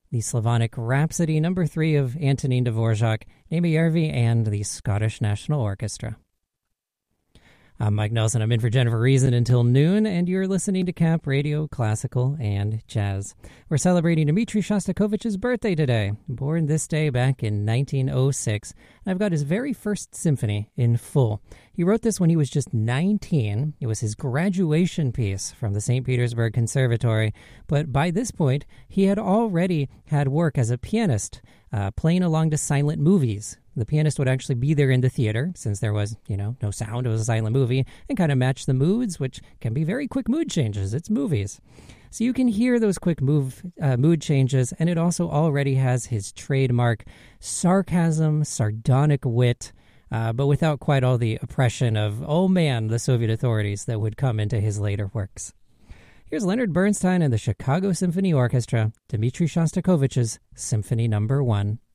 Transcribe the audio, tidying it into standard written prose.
the Slavonic Rhapsody No. 3 of Antonín Dvorak, Nemijervi, and the Scottish National Orchestra. I'm Mike Nelson. I'm in for Jennifer Reason until noon, and you're listening to Cap Radio, Classical, and Jazz. We're celebrating Dmitri Shostakovich's birthday today. Born this day back in 1906, I've got his very first symphony in full. He wrote this when he was just 19. It was his graduation piece from the St. Petersburg Conservatory, but by this point, he had already had work as a pianist, playing along to silent movies. The pianist would actually be there in the theater, since there was, no sound. It was a silent movie, and kind of match the moods, which can be very quick mood changes. It's movies. So you can hear those quick mood changes, and it also already has his trademark sarcasm, sardonic wit, but without quite all the oppression of, oh man, the Soviet authorities that would come into his later works. Here's Leonard Bernstein and the Chicago Symphony Orchestra, Dmitri Shostakovich's Symphony No. 1.